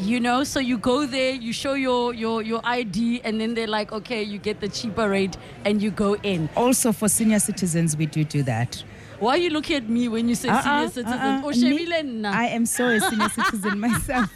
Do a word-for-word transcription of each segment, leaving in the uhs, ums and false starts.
You know, so you go there, you show your, your, your I D, and then they're like, okay, you get the cheaper rate and you go in. Also, for senior citizens, we do do that. Why are you looking at me when you say uh-uh, senior citizen? uh-uh. Me, I am so a senior citizen myself.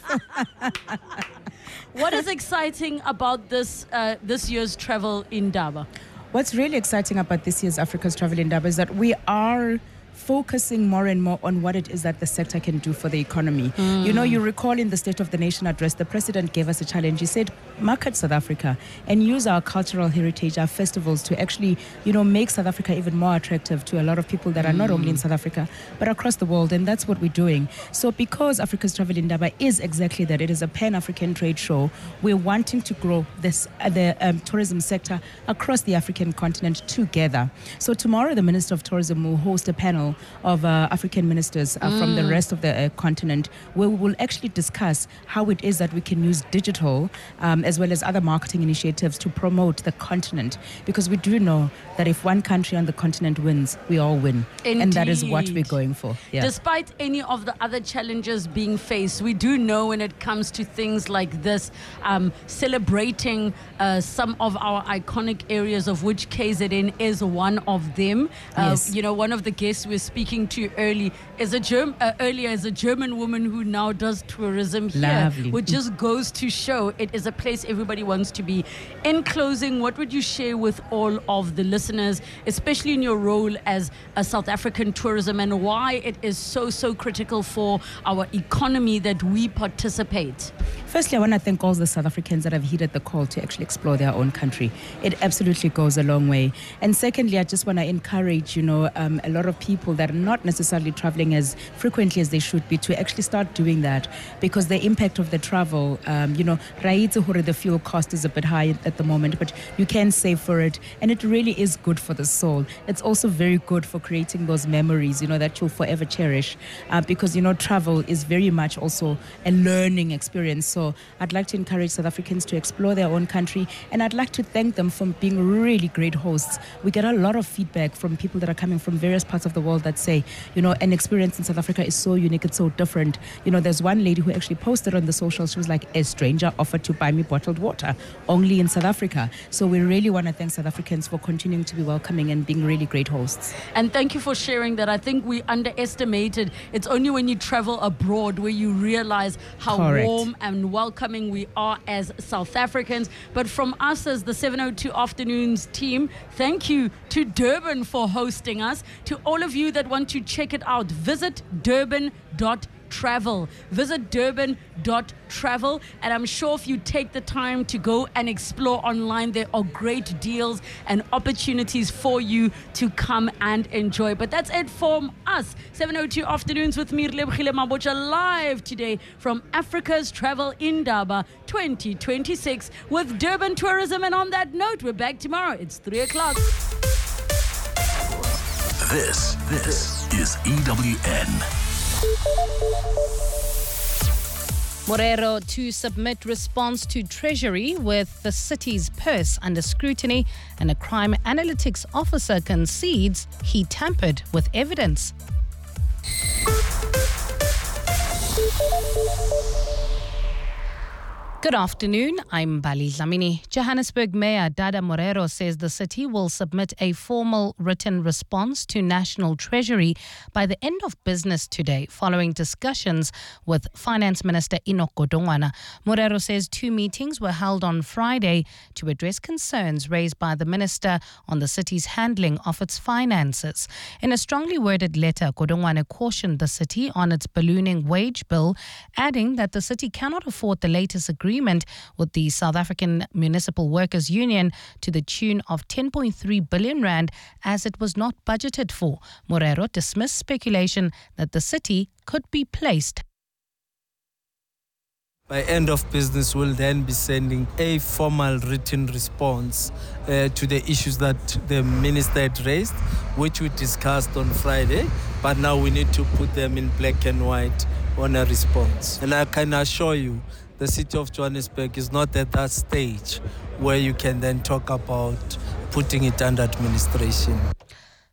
What is exciting about this uh, this year's Travel Indaba? What's really exciting about this year's Africa's Travel Indaba is that we are focusing more and more on what it is that the sector can do for the economy. Mm. You know, you recall in the State of the Nation address, the president gave us a challenge. He said, market South Africa and use our cultural heritage, our festivals to actually, you know, make South Africa even more attractive to a lot of people that are mm. not only in South Africa, but across the world. And that's what we're doing. So because Africa's Travel Indaba is exactly that, it is a Pan-African trade show, we're wanting to grow this uh, the um, tourism sector across the African continent together. So tomorrow, the Minister of Tourism will host a panel of uh, African ministers uh, mm. from the rest of the uh, continent, where we will actually discuss how it is that we can use digital um, as well as other marketing initiatives to promote the continent, because we do know that if one country on the continent wins, we all win. Indeed. And that is what we're going for. Yeah. Despite any of the other challenges being faced, we do know when it comes to things like this, um, celebrating uh, some of our iconic areas, of which K Z N is one of them. Uh, yes. You know, one of the guests we're speaking to early is a Germ- uh, earlier is a German woman who now does tourism here, Lovely. which just goes to show it is a place everybody wants to be. In closing, what would you share with all of the listeners, especially in your role as a South African tourism, and why it is so, so critical for our economy that we participate? Firstly, I want to thank all the South Africans that have heeded the call to actually explore their own country. It absolutely goes a long way. And secondly, I just want to encourage, you know, um, a lot of people that are not necessarily traveling as frequently as they should be to actually start doing that, because the impact of the travel, um, you know, the fuel cost is a bit high at the moment, but you can save for it. And it really is good for the soul. It's also very good for creating those memories, you know, that you'll forever cherish, uh, because, you know, travel is very much also a learning experience. So I'd like to encourage South Africans to explore their own country, and I'd like to thank them for being really great hosts. We get a lot of feedback from people that are coming from various parts of the world that say, you know, an experience in South Africa is so unique, it's so different. You know, there's one lady who actually posted on the socials, she was like, a stranger offered to buy me bottled water only in South Africa. So we really want to thank South Africans for continuing to be welcoming and being really great hosts. And thank you for sharing that. I think we underestimated. It's only when you travel abroad where you realize how Correct. warm and welcoming we are as South Africans. But from us as the seven oh two Afternoons team, thank you to Durban for hosting us. To all of you that want to check it out, visit durban dot travel. Visit durban dot travel, and I'm sure if you take the time to go and explore online, there are great deals and opportunities for you to come and enjoy. But that's it from us, seven oh two Afternoons with me, Lebogile Mabotja, live today from Africa's Travel Indaba twenty twenty-six with Durban Tourism. And on that note, we're back tomorrow. It's three o'clock. This, this is E W N. Morero to submit response to Treasury with the city's purse under scrutiny, and a crime analytics officer concedes he tampered with evidence. Good afternoon, I'm Bali Dlamini. Johannesburg Mayor Dada Morero says the city will submit a formal written response to National Treasury by the end of business today, following discussions with Finance Minister Enoch Godongwana. Morero says two meetings were held on Friday to address concerns raised by the minister on the city's handling of its finances. In a strongly worded letter, Godongwana cautioned the city on its ballooning wage bill, adding that the city cannot afford the latest agreement agreement with the South African Municipal Workers Union to the tune of ten point three billion rand, as it was not budgeted for. Morero dismissed speculation that the city could be placed. By end of business, we'll then be sending a formal written response uh, to the issues that the minister had raised, which we discussed on Friday, but now we need to put them in black and white on a response. And I can assure you, the city of Johannesburg is not at that stage where you can then talk about putting it under administration.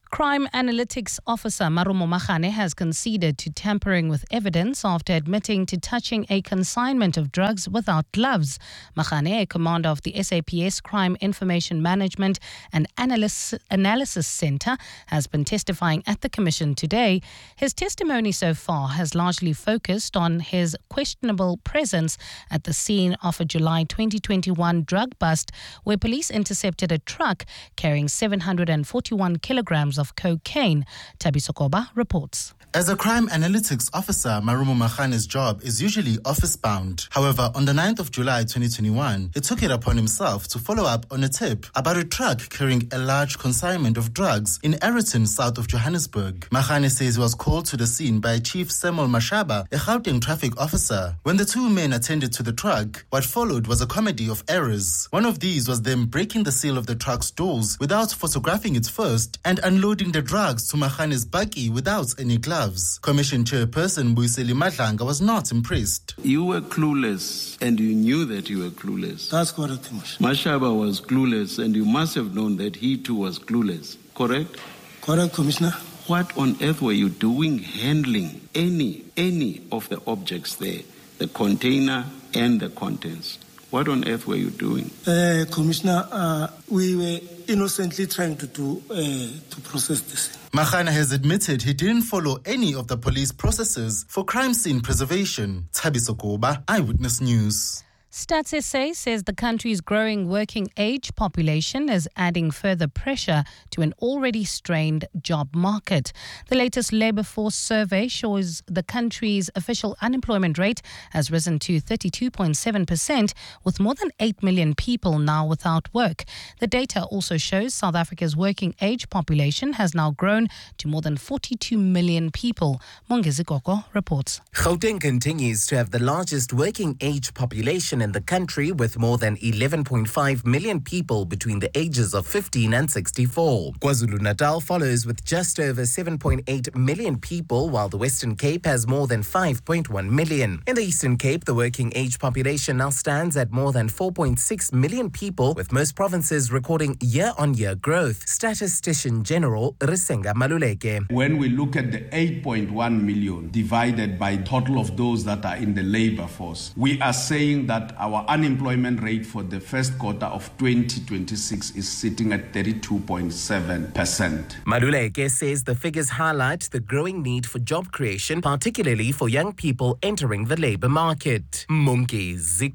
Crime analytics officer Marumo Makhane has conceded to tampering with evidence after admitting to touching a consignment of drugs without gloves. Makhane, a commander of the S A P S Crime Information Management and Analysis, Analysis Centre, has been testifying at the Commission today. His testimony so far has largely focused on his questionable presence at the scene of a July twenty twenty-one drug bust where police intercepted a truck carrying seven hundred forty-one kilograms of cocaine. Thabiso Koba reports. As a crime analytics officer, Marumo Makhane's job is usually office-bound. However, on the ninth of July twenty twenty-one, he took it upon himself to follow up on a tip about a truck carrying a large consignment of drugs in Aeroton, south of Johannesburg. Makhane says he was called to the scene by Chief Samuel Mashaba, a Gauteng traffic officer. When the two men attended to the truck, what followed was a comedy of errors. One of these was them breaking the seal of the truck's doors without photographing it first and unloading the drugs to Makhane's bakkie without any gloves. Commission Chairperson Buiseli Madlanga was not impressed. You were clueless and you knew that you were clueless. That's correct, Mashaba. Mashaba was clueless and you must have known that he too was clueless, correct? Correct, Commissioner. What on earth were you doing handling any, any of the objects there, the container and the contents? What on earth were you doing? Uh, Commissioner, uh, we were innocently trying to do, uh, to process this. Makhane has admitted he didn't follow any of the police processes for crime scene preservation. Thabiso Koba, Eyewitness News. Stats S A says the country's growing working age population is adding further pressure to an already strained job market. The latest labour force survey shows the country's official unemployment rate has risen to thirty-two point seven percent, with more than eight million people now without work. The data also shows South Africa's working age population has now grown to more than forty-two million people. Mongezi Koko reports. Gauteng continues to have the largest working age population in the country, with more than eleven point five million people between the ages of fifteen and sixty-four. KwaZulu-Natal follows with just over seven point eight million people, while the Western Cape has more than five point one million. In the Eastern Cape, the working age population now stands at more than four point six million people, with most provinces recording year-on-year growth. Statistician General Risenga Maluleke. When we look at the eight point one million divided by total of those that are in the labor force, we are saying that our unemployment rate for the first quarter of twenty twenty-six is sitting at thirty-two point seven percent. Maluleke says the figures highlight the growing need for job creation, particularly for young people entering the labour market. Munki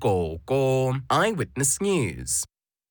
Zikoko, Eyewitness News.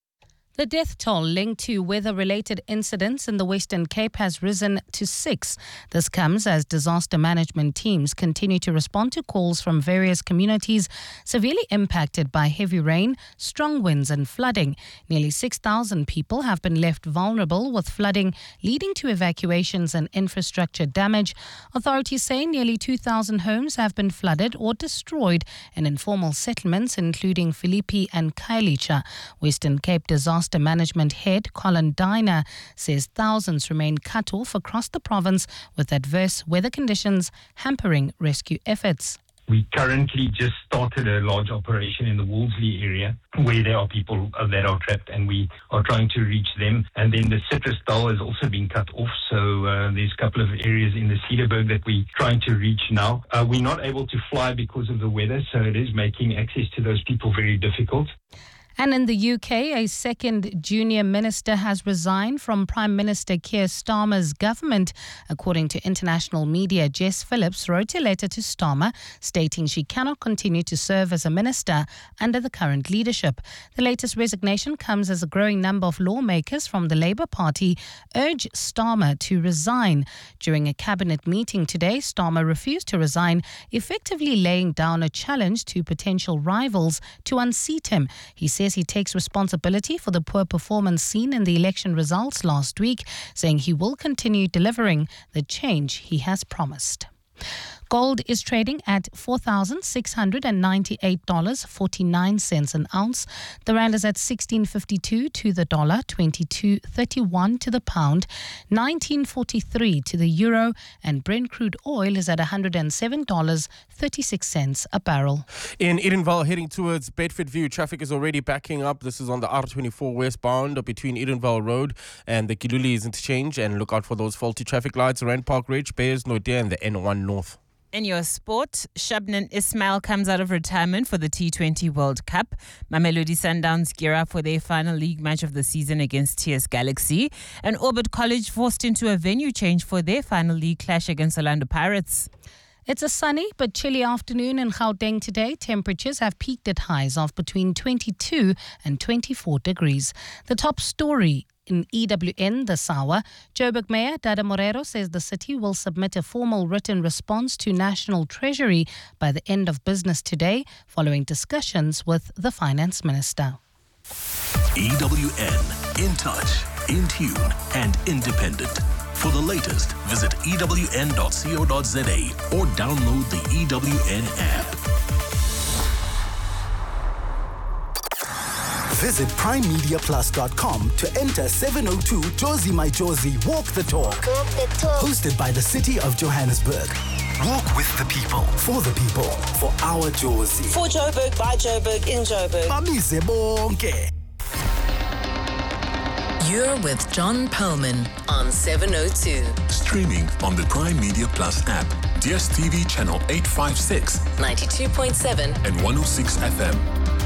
The death toll linked to weather-related incidents in the Western Cape has risen to six. This comes as disaster management teams continue to respond to calls from various communities severely impacted by heavy rain, strong winds and flooding. Nearly six thousand people have been left vulnerable, with flooding leading to evacuations and infrastructure damage. Authorities say nearly two thousand homes have been flooded or destroyed in informal settlements, including Philippi and Khayelitsha. Western Cape Disaster Disaster Management Head Colin Diner says thousands remain cut off across the province, with adverse weather conditions hampering rescue efforts. We currently just started a large operation in the Wolseley area where there are people that are trapped, and we are trying to reach them. And then the Citrus Dal has also been cut off, so uh, there's a couple of areas in the Cedarburg that we're trying to reach now. Uh, we're not able to fly because of the weather, so it is making access to those people very difficult. And in the U K, a second junior minister has resigned from Prime Minister Keir Starmer's government. According to international media, Jess Phillips wrote a letter to Starmer stating she cannot continue to serve as a minister under the current leadership. The latest resignation comes as a growing number of lawmakers from the Labour Party urge Starmer to resign. During a cabinet meeting today, Starmer refused to resign, effectively laying down a challenge to potential rivals to unseat him. He said Says he takes responsibility for the poor performance seen in the election results last week, saying he will continue delivering the change he has promised. Gold is trading at four thousand six hundred ninety-eight dollars and forty-nine cents an ounce. The rand is at sixteen fifty-two to the dollar, twenty-two thirty-one to the pound, nineteen forty-three to the euro, and Brent crude oil is at one hundred seven dollars and thirty-six cents a barrel. In Edenvale, heading towards Bedford View, traffic is already backing up. This is on the R twenty-four westbound between Edenvale Road and the Kilulis interchange. And look out for those faulty traffic lights. Rand Park Ridge, Bayers, Nodia, and the N one North. In your sport, Shabnan Ismail comes out of retirement for the T twenty World Cup. Mamelodi Sundowns gear up for their final league match of the season against T S Galaxy. And Orbit College forced into a venue change for their final league clash against Orlando Pirates. It's a sunny but chilly afternoon in Gauteng today. Temperatures have peaked at highs of between twenty-two and twenty-four degrees. The top story in E W N this hour, Joburg Mayor Dada Morero says the city will submit a formal written response to National Treasury by the end of business today, following discussions with the Finance Minister. E W N, in touch, in tune and independent. For the latest, visit e w n dot co dot z a or download the E W N app. Visit prime media plus dot com to enter seven oh two Jozi My Jozi Walk the Talk. Walk the Talk. Hosted by the City of Johannesburg. Walk with the people, for the people, for our Jozi. For Joburg, by Joburg, in Joburg. Bamise bonke. You're with John Perlman on seven oh two. Streaming on the Prime Media Plus app, D S T V channel eight fifty-six, ninety-two point seven and one oh six F M.